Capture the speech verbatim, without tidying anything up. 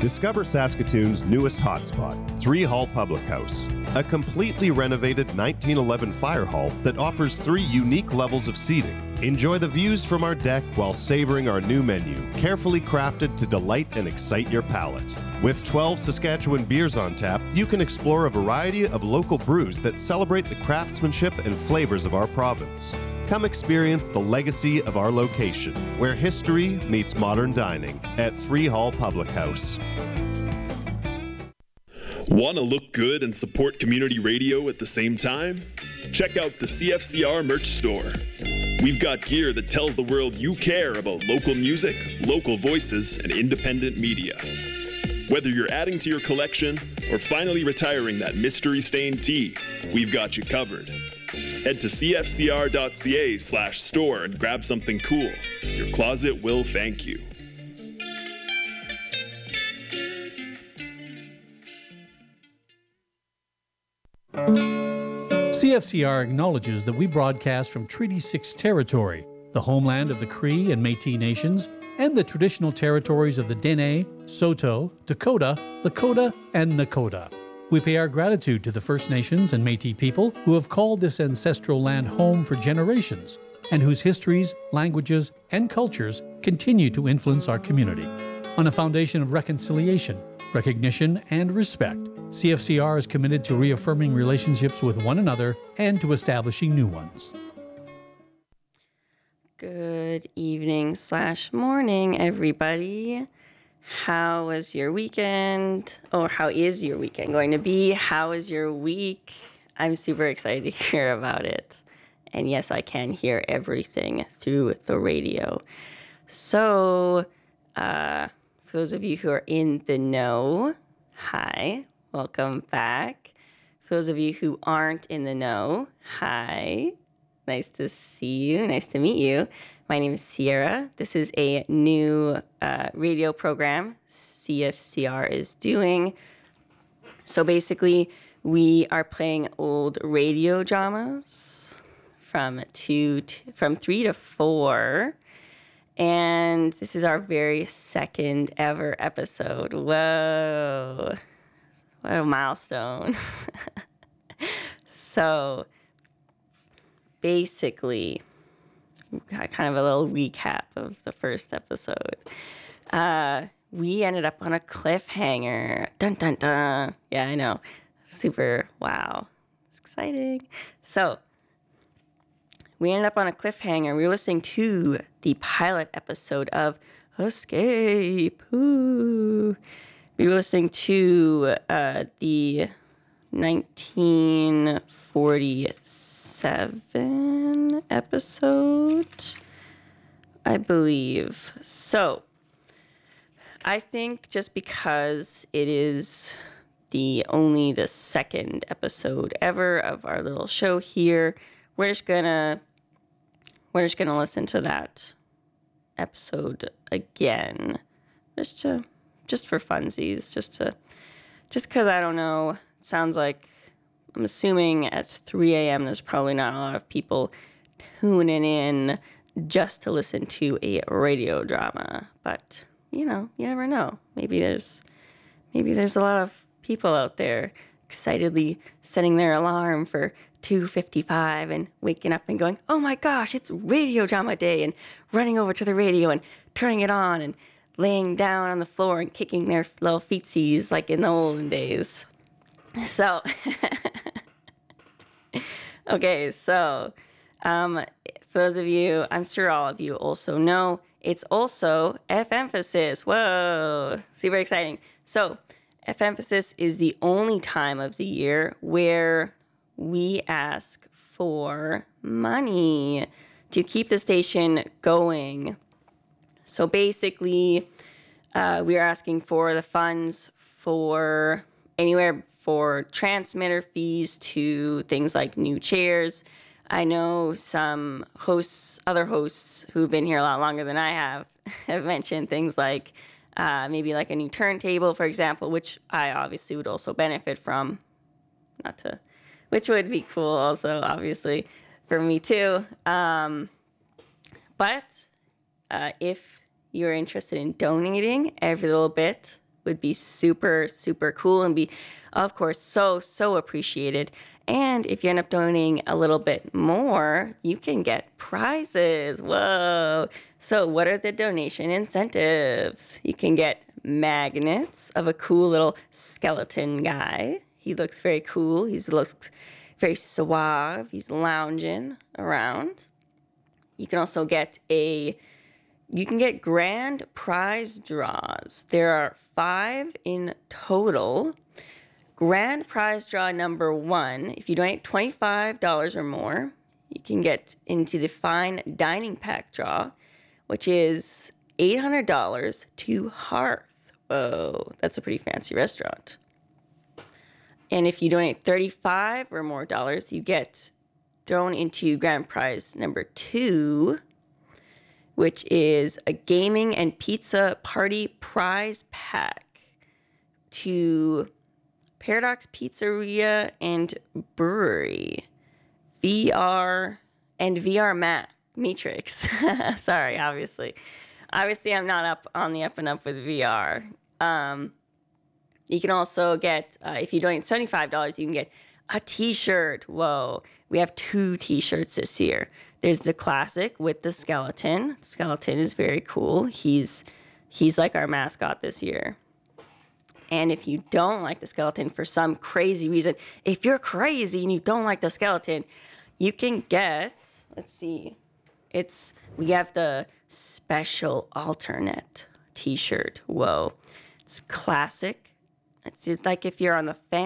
Discover Saskatoon's newest hotspot, Three Hall Public House, a completely renovated nineteen eleven fire hall that offers three unique levels of seating. Enjoy the views from our deck while savoring our new menu, carefully crafted to delight and excite your palate. With twelve Saskatchewan beers on tap, you can explore a variety of local brews that celebrate the craftsmanship and flavors of our province. Come experience the legacy of our location, where history meets modern dining at Three Hall Public House. Want to look good and support community radio at the same time? Check out the C F C R merch store. We've got gear that tells the world you care about local music, local voices, and independent media. Whether you're adding to your collection or finally retiring that mystery-stained tee, we've got you covered. Head to cfcr.ca slash store and grab something cool. Your closet will thank you. C F C R acknowledges that we broadcast from Treaty six territory, the homeland of the Cree and Métis nations, and the traditional territories of the Dene, Saulteaux, Dakota, Lakota, and Nakota. We pay our gratitude to the First Nations and Métis people who have called this ancestral land home for generations, and whose histories, languages, and cultures continue to influence our community. On a foundation of reconciliation, recognition, and respect, C F C R is committed to reaffirming relationships with one another and to establishing new ones. Good evening slash morning, everybody. How was your weekend? Or how is your weekend going to be? How is your week? I'm super excited to hear about it. And yes, I can hear everything through the radio. So, uh, for those of you who are in the know, hi, welcome back. For those of you who aren't in the know, hi, nice to see you, nice to meet you. My name is Sierra. This is a new uh, radio program C F C R is doing. So basically, we are playing old radio dramas from two to, from three to four. And this is our very second ever episode. Whoa. What a milestone. So basically, kind of a little recap of the first episode. Uh, we ended up on a cliffhanger. Dun, dun, dun. Yeah, I know. Super, wow. It's exciting. So we ended up on a cliffhanger. We were listening to the pilot episode of Escape. Ooh. We were listening to uh, the nineteen forty-seven episode, I believe. So, I think just because it is the only the second episode ever of our little show here, we're just gonna we're just gonna listen to that episode again, just to just for funsies, just to just because I don't know. Sounds like, I'm assuming at three a.m. there's probably not a lot of people tuning in just to listen to a radio drama. But, you know, you never know. Maybe there's maybe there's a lot of people out there excitedly setting their alarm for two fifty-five and waking up and going, oh my gosh, it's radio drama day, and running over to the radio and turning it on and laying down on the floor and kicking their little feetsies like in the olden days. So, okay, so um, for those of you, I'm sure all of you also know, it's also F-Emphasis. Whoa, super exciting. So, F-Emphasis is the only time of the year where we ask for money to keep the station going. So basically, uh, we are asking for the funds for anywhere for transmitter fees to things like new chairs. I know some hosts, other hosts who've been here a lot longer than I have, have mentioned things like uh, maybe like a new turntable, for example, which I obviously would also benefit from. Not to, which would be cool also, obviously, for me too. Um, but uh, if you're interested in donating, every little bit would be super, super cool and be, of course, so, so appreciated. And if you end up donating a little bit more, you can get prizes. Whoa. So what are the donation incentives? You can get magnets of a cool little skeleton guy. He looks very cool. He looks very suave. He's lounging around. You can also get a, you can get grand prize draws. There are five in total. Grand prize draw number one, if you donate twenty-five dollars or more, you can get into the fine dining pack draw, which is eight hundred dollars to Hearth. Whoa, that's a pretty fancy restaurant. And if you donate thirty-five or more dollars, you get thrown into grand prize number two, which is a gaming and pizza party prize pack to Paradox Pizzeria and Brewery, V R, and V R Mac, Matrix. Sorry, obviously. Obviously, I'm not up on the up and up with V R. Um, you can also get, uh, if you donate seventy-five dollars, you can get a t-shirt. Whoa. We have two t-shirts this year. There's the classic with the skeleton. Skeleton is very cool. He's he's like our mascot this year. And if you don't like the skeleton for some crazy reason, if you're crazy and you don't like the skeleton, you can get, let's see, it's, we have the special alternate t-shirt. Whoa. It's classic. It's like if you're on the fan